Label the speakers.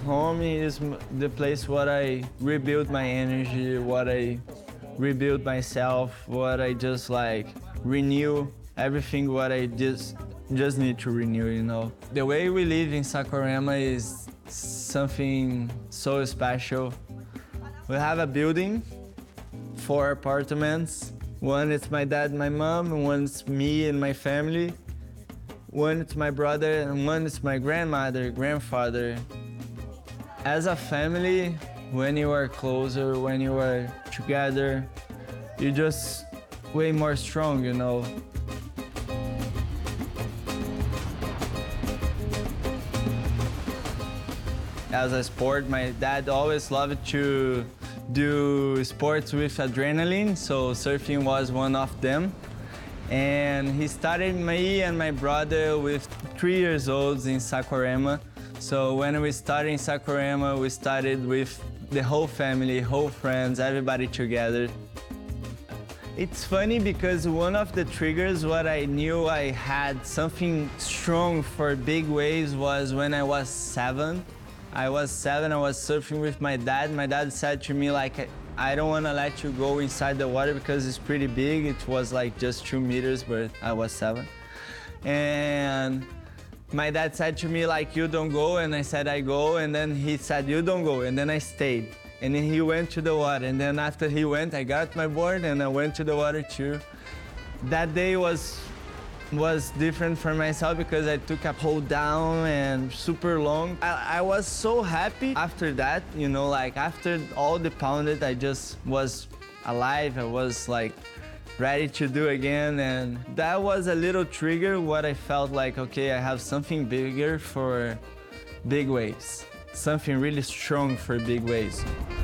Speaker 1: home is the place where I rebuild my energy, what I rebuild myself, what I just like renew everything what I just need to renew, you know. The way we live in Saquarema is something so special. We have a building, 4 apartments. One is my dad and my mom, one is me and my family. One is my brother, and one is my grandmother, grandfather. As a family, when you are closer, when you are together, you're just way more strong, you know. As a sport, my dad always loved to do sports with adrenaline, so surfing was one of them. And he started me and my brother with 3 years old in Saquarema. So when we started in Saquarema, we started with the whole family, whole friends, everybody together. It's funny because one of the triggers what I knew I had something strong for big waves was when I was 7. I was surfing with my dad. My dad said to me like, I don't want to let you go inside the water because it's pretty big. It was like just 2 meters, but I was 7. And my dad said to me like, you don't go, and I said I go, and then he said you don't go, and then I stayed. And then he went to the water, and then after he went, I got my board and I went to the water too. That day was different for myself because I took a hold down and super long. I was so happy after that, you know, like after all the pounded, I just was alive. I was like ready to do again, and that was a little trigger what I felt like, okay, I have something bigger for big waves, something really strong for big waves.